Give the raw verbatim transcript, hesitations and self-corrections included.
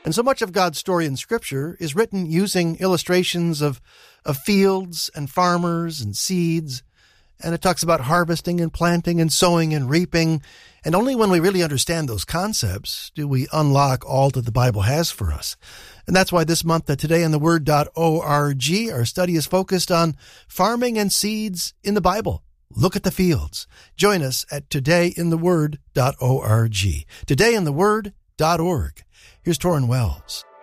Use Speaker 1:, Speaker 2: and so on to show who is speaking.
Speaker 1: And so much of God's story in Scripture is written using illustrations of, of fields and farmers and seeds. And it talks about harvesting and planting and sowing and reaping. And only when we really understand those concepts do we unlock all that the Bible has for us. And that's why this month at today in the word dot org, our study is focused on farming and seeds in the Bible. Look at the fields. Join us at today in the word dot org. today in the word dot org. Here's Torrin Wells.